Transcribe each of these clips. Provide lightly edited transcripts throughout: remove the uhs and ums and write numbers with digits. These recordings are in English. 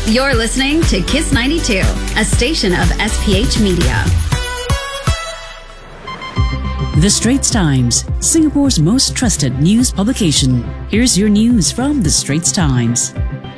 You're listening to Kiss 92, a station of SPH Media. The Straits Times, Singapore's most trusted news publication. Here's your news from The Straits Times.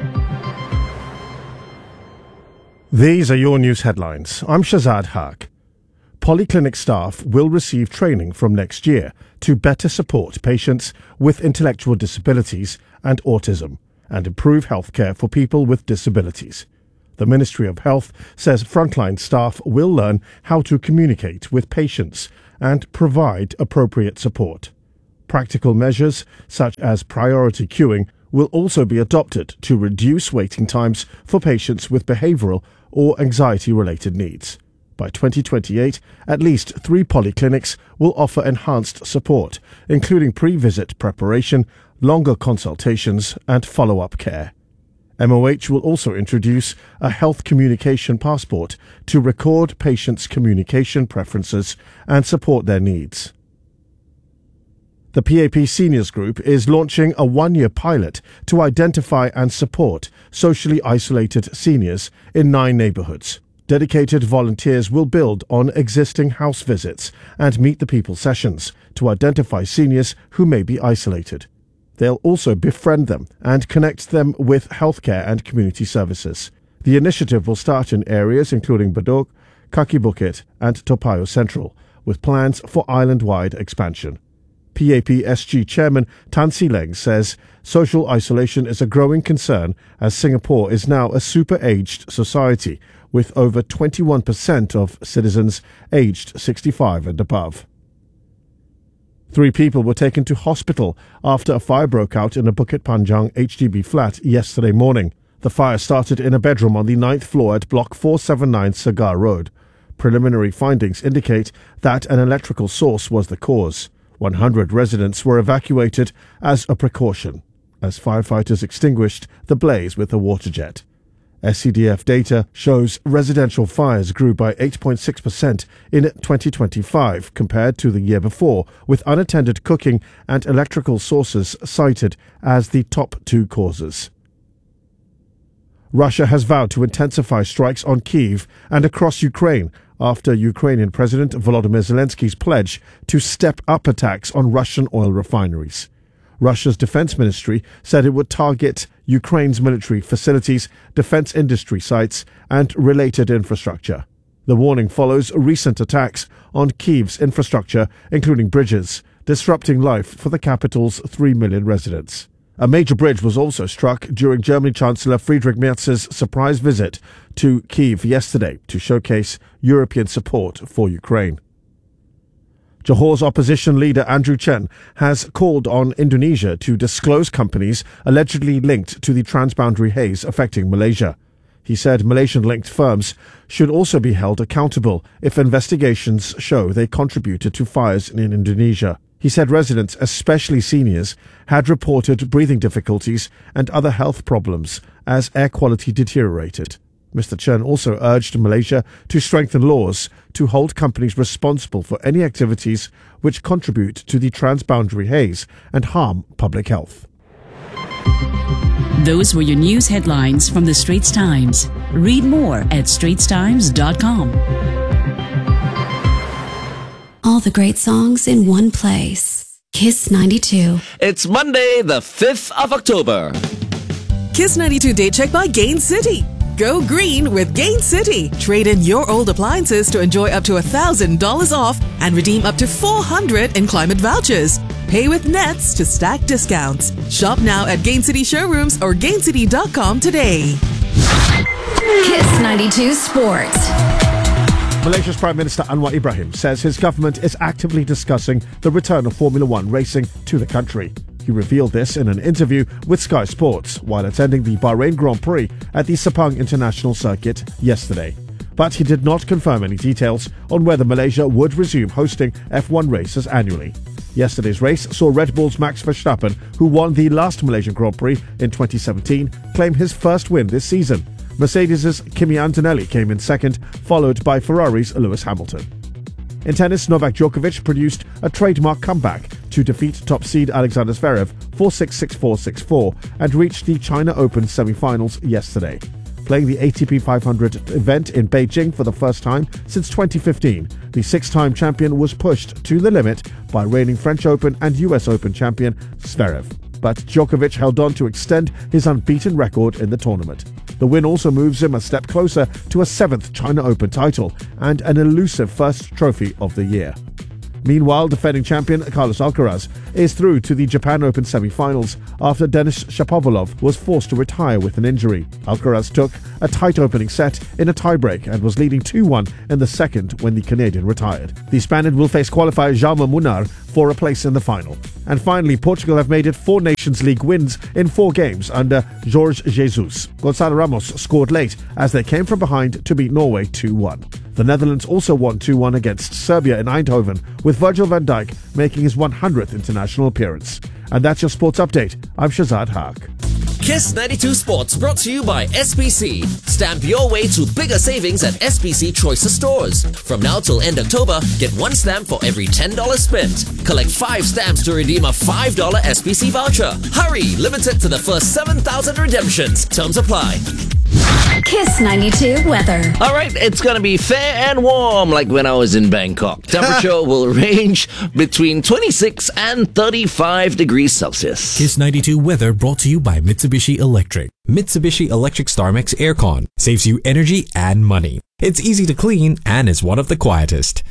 These are your news headlines. I'm Shazad Haq. Polyclinic staff will receive training from next year to better support patients with intellectual disabilities and autism and improve healthcare for people with disabilities. The Ministry of Health says frontline staff will learn how to communicate with patients and provide appropriate support. Practical measures, such as priority queuing, will also be adopted to reduce waiting times for patients with behavioural or anxiety-related needs. By 2028, at least 3 polyclinics will offer enhanced support, including pre-visit preparation, longer consultations and follow-up care. MOH will also introduce a health communication passport to record patients' communication preferences and support their needs. The PAP Seniors Group is launching a 1-year pilot to identify and support socially isolated seniors in 9 neighbourhoods. Dedicated volunteers will build on existing house visits and meet the people sessions to identify seniors who may be isolated. They'll also befriend them and connect them with healthcare and community services. The initiative will start in areas including Bedok, Kaki Bukit and Toa Payoh Central, with plans for island-wide expansion. PAP-SG Chairman Tan See Leng says social isolation is a growing concern as Singapore is now a super-aged society with over 21% of citizens aged 65 and above. 3 people were taken to hospital after a fire broke out in a Bukit Panjang HDB flat yesterday morning. The fire started in a bedroom on the 9th floor at Block 479 Segar Road. Preliminary findings indicate that an electrical source was the cause. 100 residents were evacuated as a precaution, as firefighters extinguished the blaze with a water jet. SCDF data shows residential fires grew by 8.6% in 2025 compared to the year before, with unattended cooking and electrical sources cited as the top 2 causes. Russia has vowed to intensify strikes on Kyiv and across Ukraine after Ukrainian President Volodymyr Zelensky's pledge to step up attacks on Russian oil refineries. Russia's defense ministry said it would target Ukraine's military facilities, defense industry sites, and related infrastructure. The warning follows recent attacks on Kyiv's infrastructure, including bridges, disrupting life for the capital's 3 million residents. A major bridge was also struck during German Chancellor Friedrich Merz's surprise visit to Kyiv yesterday to showcase European support for Ukraine. Johore's opposition leader Andrew Chen has called on Indonesia to disclose companies allegedly linked to the transboundary haze affecting Malaysia. He said Malaysian-linked firms should also be held accountable if investigations show they contributed to fires in Indonesia. He said residents, especially seniors, had reported breathing difficulties and other health problems as air quality deteriorated. Mr. Chen also urged Malaysia to strengthen laws to hold companies responsible for any activities which contribute to the transboundary haze and harm public health. Those were your news headlines from The Straits Times. Read more at straitstimes.com. All the great songs in one place. Kiss 92. It's Monday, the 5th of October. Kiss 92 Day Check by Gain City. Go green with Gain City. Trade in your old appliances to enjoy up to $1,000 off and redeem up to $400 in climate vouchers. Pay with Nets to stack discounts. Shop now at Gain City showrooms or gaincity.com today. Kiss 92 Sports. Malaysia's Prime Minister Anwar Ibrahim says his government is actively discussing the return of Formula One racing to the country. He revealed this in an interview with Sky Sports while attending the Bahrain Grand Prix at the Sepang International Circuit yesterday. But he did not confirm any details on whether Malaysia would resume hosting F1 races annually. Yesterday's race saw Red Bull's Max Verstappen, who won the last Malaysian Grand Prix in 2017, claim his first win this season. Mercedes' Kimi Antonelli came in second, followed by Ferrari's Lewis Hamilton. In tennis, Novak Djokovic produced a trademark comeback to defeat top seed Alexander Zverev 4-6, 6-4, 6-4 and reached the China Open semi-finals yesterday. playing the ATP 500 event in Beijing for the first time since 2015. The six-time champion was pushed to the limit by reigning French Open and US Open champion Zverev. But Djokovic held on to extend his unbeaten record in the tournament. The win also moves him a step closer to a seventh China Open title and an elusive first trophy of the year. Meanwhile, defending champion Carlos Alcaraz is through to the Japan Open semi-finals after Denis Shapovalov was forced to retire with an injury. Alcaraz took a tight opening set in a tiebreak and was leading 2-1 in the second when the Canadian retired. The Spaniard will face qualifier Jaume Munar for a place in the final. And finally, Portugal have made it 4 Nations League wins in 4 games under Jorge Jesus. Gonçalo Ramos scored late as they came from behind to beat Norway 2-1. The Netherlands also won 2-1 against Serbia in Eindhoven, with Virgil van Dijk making his 100th international appearance. And that's your sports update. I'm Shazad Haq. Kiss 92 Sports brought to you by SPC. Stamp your way to bigger savings at SPC Choices stores. From now till end October, get 1 stamp for every $10 spent. Collect 5 stamps to redeem a $5 SPC voucher. Hurry! Limited to the first 7,000 redemptions. Terms apply. Kiss 92 weather. All right, it's going to be fair and warm like when I was in Bangkok. Temperature will range between 26 and 35 degrees Celsius. Kiss 92 weather brought to you by Mitsubishi Electric. Mitsubishi Electric StarMax Aircon saves you energy and money. It's easy to clean and is one of the quietest.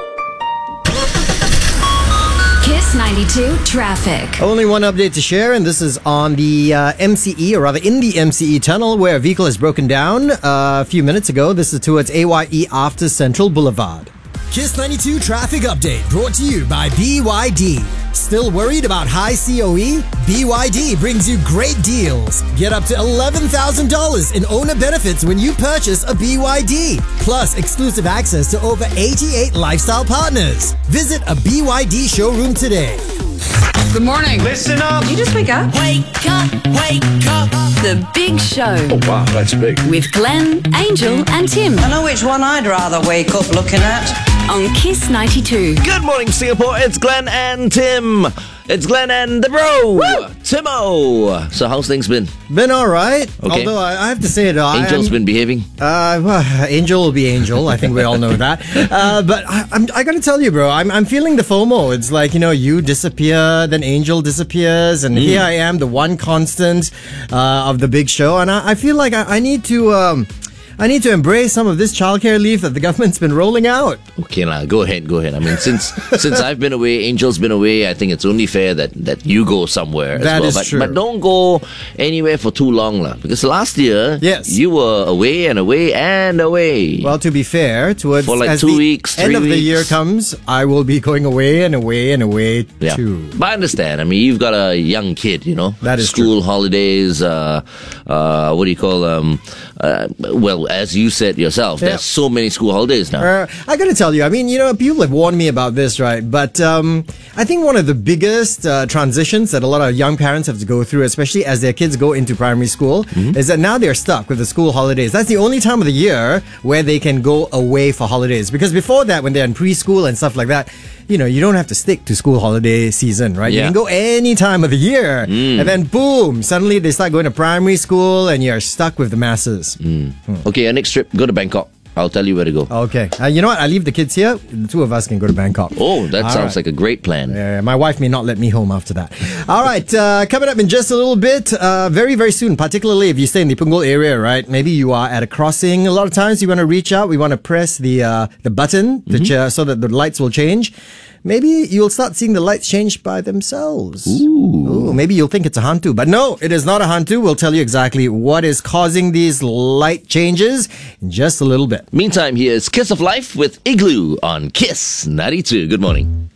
Kiss 92 traffic. Only one update to share, and this is on the MCE, or rather in the MCE tunnel, where a vehicle has broken down a few minutes ago. This is towards AYE after Central Boulevard. Kiss 92 traffic update brought to you by BYD. Still worried about high COE? BYD brings you great deals. Get up to $11,000 in owner benefits when you purchase a BYD. Plus exclusive access to over 88 lifestyle partners. Visit a BYD showroom today. Good morning. Listen up. Did you just wake up? Wake up, wake up. The Big Show. Oh, wow, that's big. With Glenn, Angel, and Tim. I know which one I'd rather wake up looking at. On Kiss 92. Good morning, Singapore. It's Glenn and Tim. It's Glenn and the bro, Woo! Timo. So how's things been? Been all right. Okay. Although I have to say it. Angel's been behaving? Well, Angel will be Angel. I think we all know that. But I got to tell you, bro, I'm feeling the FOMO. It's like, you disappear, then Angel disappears, and here I am, the one constant of the Big Show. And I feel like I need to... I need to embrace some of this childcare leave that the government's been rolling out. Okay, now go ahead. I mean, since I've been away, Angel's been away, I think it's only fair that you go somewhere that as well. Is true. But don't go anywhere for too long, because last year, yes, you were away and away and away. Well, to be fair, towards for like as 2 weeks, 3 end weeks. of the year comes, I will be going away and away and away too. But I understand. I mean, you've got a young kid, That is school true. holidays. What do you call them? Well, as you said yourself, there's so many school holidays now. I gotta tell you, I mean, people have warned me about this, right? But I think one of the biggest transitions that a lot of young parents have to go through, especially as their kids go into primary school, is that now they're stuck with the school holidays. That's the only time of the year where they can go away for holidays. Because before that, when they're in preschool and stuff like that, you don't have to stick to school holiday season, right? Yeah. You can go any time of the year. And then boom, suddenly they start going to primary school and you're stuck with the masses. Okay, your next trip, go to Bangkok. I'll tell you where to go. Okay. You know what? I leave the kids here. The two of us can go to Bangkok. Oh, that sounds like a great plan. My wife may not let me home after that. All right. Coming up in just a little bit, very, very soon, particularly if you stay in the Punggol area, right? Maybe you are at a crossing. A lot of times you want to reach out. We want to press the button so that the lights will change. Maybe you'll start seeing the lights change by themselves. Ooh, maybe you'll think it's a hantu. But no, it is not a hantu. We'll tell you exactly what is causing these light changes in just a little bit. Meantime, here's Kiss of Life with Igloo on Kiss 92. Good morning.